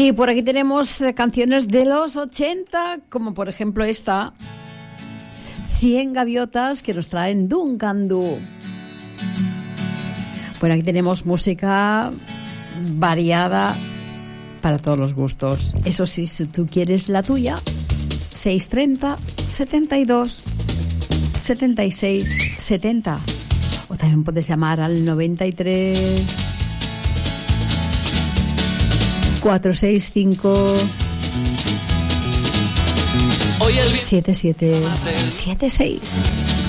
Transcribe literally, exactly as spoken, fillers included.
Y por aquí tenemos eh, canciones de los ochenta, como por ejemplo esta, cien gaviotas, que nos traen Duncan Du. Bueno, aquí tenemos música variada para todos los gustos. Eso sí, si tú quieres la tuya, seis treinta, setenta y dos, setenta y seis, setenta. O también puedes llamar al noventa y tres, cuatrocientos sesenta y cinco, siete siete siete seis.